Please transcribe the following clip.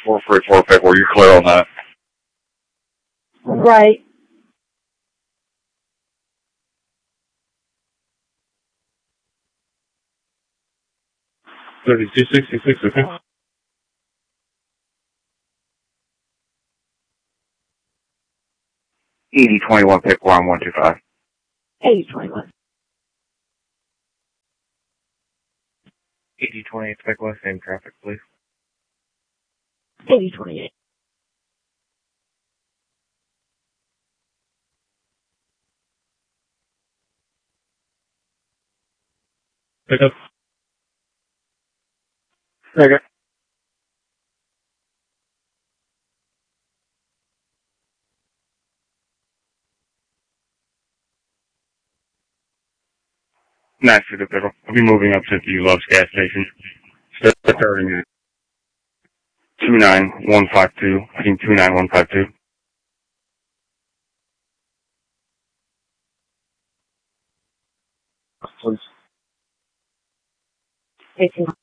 434 Pickle, you're clear on that. Right. $32.66, okay. $80.21 Pickle on 125. $80.21. $80.28 Pickle, same traffic, please. $80.28. Pick up. Second. Nice for the Pickle. I'll be moving up to the Love's gas station. Starting at 29152. I think 29152. Please. 18.